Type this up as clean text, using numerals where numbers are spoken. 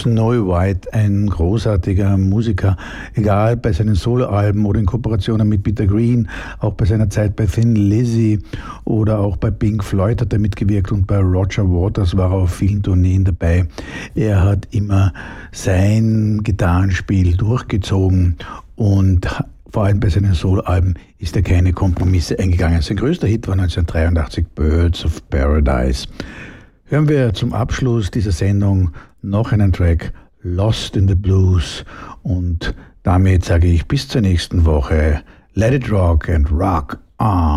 Snowy White, ein großartiger Musiker, egal bei seinen Soloalben oder in Kooperationen mit Peter Green, auch bei seiner Zeit bei Thin Lizzy oder auch bei Pink Floyd hat er mitgewirkt und bei Roger Waters war er auf vielen Tourneen dabei. Er hat immer sein Gitarrenspiel durchgezogen und vor allem bei seinen Soloalben ist er keine Kompromisse eingegangen. Sein größter Hit war 1983 Birds of Paradise. Hören wir zum Abschluss dieser Sendung noch einen Track, Lost in the Blues. Und damit sage ich bis zur nächsten Woche. Let it rock and rock on.